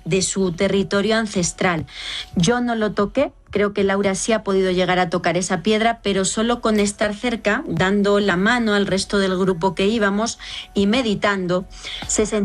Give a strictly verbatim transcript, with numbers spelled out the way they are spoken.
de su territorio ancestral. Yo no lo toqué. Creo que Laura sí ha podido llegar a tocar esa piedra, pero solo con estar cerca, dando la mano al resto del grupo que íbamos y meditando, se sentía